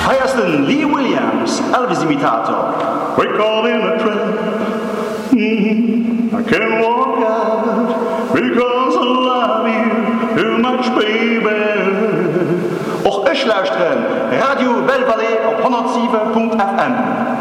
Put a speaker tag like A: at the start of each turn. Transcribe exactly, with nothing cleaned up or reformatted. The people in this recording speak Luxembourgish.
A: Feiersten Lee Williams, Elvis-Imitator.
B: We're caught in a trap. Mm-hmm. I can't walk out because I love you too much, baby.
A: Och ich lauschtren Radio Belle Vallée op honderd zeven punt f m.